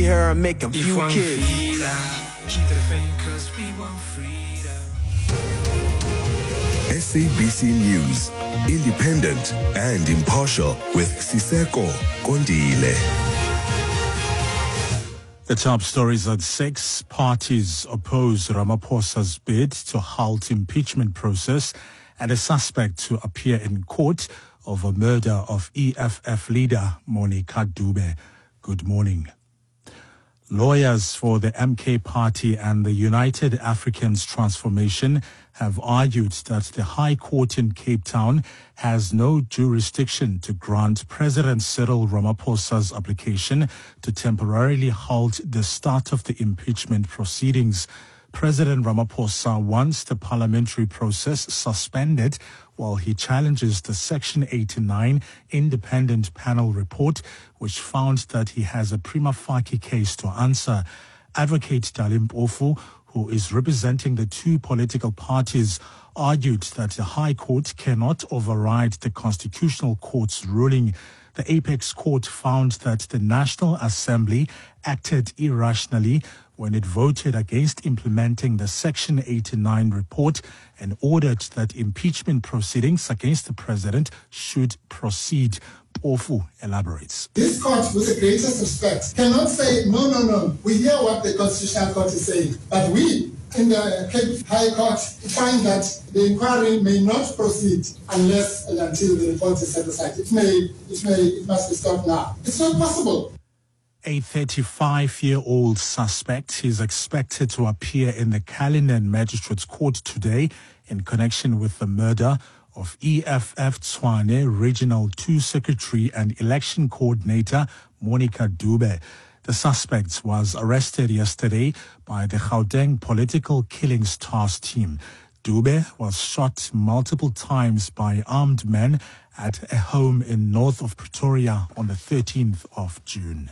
her and make a few kids. SABC News, independent and impartial with Siseko Kondile. The top stories at 6. Parties oppose Ramaphosa's bid to halt impeachment process and a suspect to appear in court over murder of EFF leader Monica Dube. Good morning. Lawyers for the MK Party and the United Africans Transformation have argued that the High Court in Cape Town has no jurisdiction to grant President Cyril Ramaphosa's application to temporarily halt the start of the impeachment proceedings. President Ramaphosa wants the parliamentary process suspended while he challenges the Section 89 independent panel report, which found that he has a prima facie case to answer. Advocate Dalim Mpofu, who is representing the two political parties, argued that the High Court cannot override the Constitutional Court's ruling. The Apex Court found that the National Assembly acted irrationally when it voted against implementing the Section 89 report and ordered that impeachment proceedings against the president should proceed. Mpofu elaborates. This court, with the greatest respect, cannot say, no, we hear what the Constitutional Court is saying, but we in the Cape High Court find that the inquiry may not proceed unless and until the report is set aside. It must be stopped now. It's not possible. A 35-year-old suspect is expected to appear in the Cullinan Magistrates Court today in connection with the murder of EFF Tshwane Regional 2 Secretary and Election Coordinator Monica Dube. The suspect was arrested yesterday by the Gauteng Political Killings Task Team. Dube was shot multiple times by armed men at a home in north of Pretoria on the 13th of June.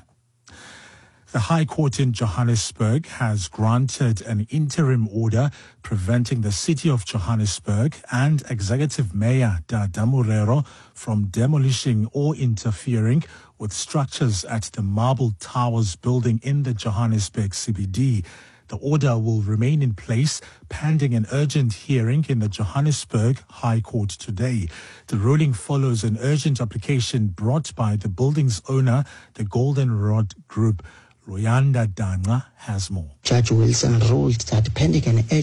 The High Court in Johannesburg has granted an interim order preventing the City of Johannesburg and Executive Mayor Dada Morero from demolishing or interfering with structures at the Marble Towers building in the Johannesburg CBD. The order will remain in place pending an urgent hearing in the Johannesburg High Court today. The ruling follows an urgent application brought by the building's owner, the Golden Rod Group. Royanda Danga has more. Judge Wilson ruled that pending an